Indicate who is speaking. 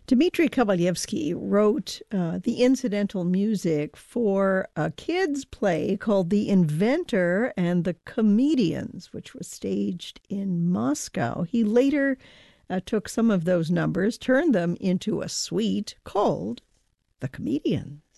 Speaker 1: Dmitry Kovalyevsky wrote the incidental music for a kids' play called The Inventor and the Comedians, which was staged in Moscow. He later took some of those numbers, turned them into a suite called The Comedians.